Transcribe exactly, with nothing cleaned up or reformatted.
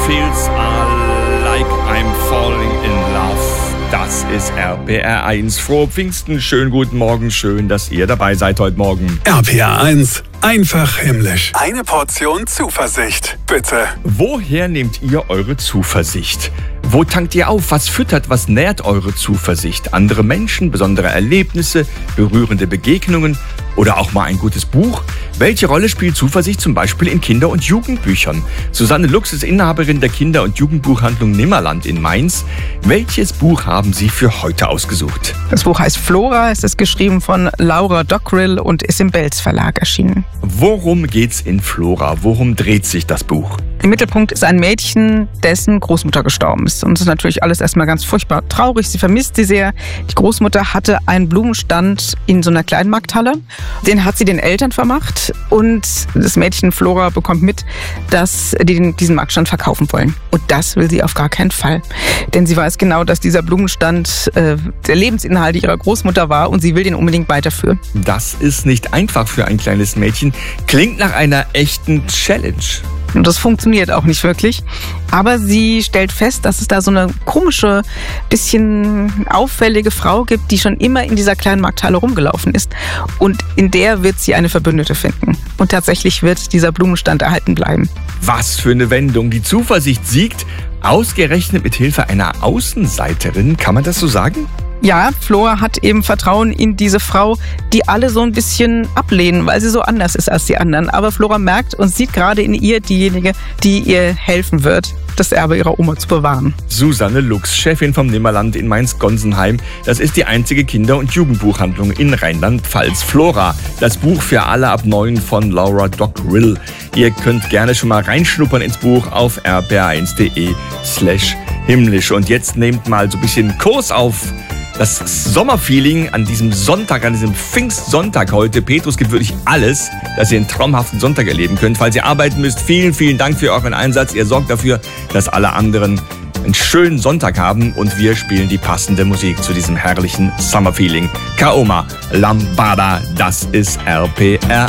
Feels are like I'm falling in love. Das ist R P R eins. Frohe Pfingsten, schönen guten Morgen, schön, dass ihr dabei seid heute Morgen. R P R eins, einfach himmlisch. Eine Portion Zuversicht, bitte. Woher nehmt ihr eure Zuversicht? Wo tankt ihr auf? Was füttert, was nährt eure Zuversicht? Andere Menschen, besondere Erlebnisse, berührende Begegnungen oder auch mal ein gutes Buch? Welche Rolle spielt Zuversicht zum Beispiel in Kinder- und Jugendbüchern? Susanne Lux ist Inhaberin der Kinder- und Jugendbuchhandlung Nimmerland in Mainz. Welches Buch haben Sie für heute ausgesucht? Das Buch heißt Flora, es ist geschrieben von Laura Dockrill und ist im Belz Verlag erschienen. Worum geht's in Flora? Worum dreht sich das Buch? Im Mittelpunkt ist ein Mädchen, dessen Großmutter gestorben ist. Und es ist natürlich alles erstmal ganz furchtbar traurig. Sie vermisst sie sehr. Die Großmutter hatte einen Blumenstand in so einer Kleinmarkthalle. Den hat sie den Eltern vermacht. Und das Mädchen Flora bekommt mit, dass die diesen Marktstand verkaufen wollen. Und das will sie auf gar keinen Fall. Denn sie weiß genau, dass dieser Blumenstand äh, der Lebensinhalt ihrer Großmutter war und sie will den unbedingt weiterführen. Das ist nicht einfach für ein kleines Mädchen. Klingt nach einer echten Challenge. Und das funktioniert auch nicht wirklich. Aber sie stellt fest, dass es da so eine komische, bisschen auffällige Frau gibt, die schon immer in dieser kleinen Markthalle rumgelaufen ist. Und in der wird sie eine Verbündete finden. Und tatsächlich wird dieser Blumenstand erhalten bleiben. Was für eine Wendung. Die Zuversicht siegt, ausgerechnet mit Hilfe einer Außenseiterin. Kann man das so sagen? Ja, Flora hat eben Vertrauen in diese Frau, die alle so ein bisschen ablehnen, weil sie so anders ist als die anderen. Aber Flora merkt und sieht gerade in ihr diejenige, die ihr helfen wird, das Erbe ihrer Oma zu bewahren. Susanne Lux, Chefin vom Nimmerland in Mainz-Gonsenheim. Das ist die einzige Kinder- und Jugendbuchhandlung in Rheinland-Pfalz. Flora, das Buch für alle ab neun von Laura Dockrill. Ihr könnt gerne schon mal reinschnuppern ins Buch auf r p r eins punkt d e slash himmlisch. Und jetzt nehmt mal so ein bisschen Kurs auf das Sommerfeeling an diesem Sonntag, an diesem Pfingstsonntag heute. Petrus gibt wirklich alles, dass ihr einen traumhaften Sonntag erleben könnt. Falls ihr arbeiten müsst, vielen, vielen Dank für euren Einsatz. Ihr sorgt dafür, dass alle anderen einen schönen Sonntag haben und wir spielen die passende Musik zu diesem herrlichen Summerfeeling. Kaoma Lambada, das ist R P R.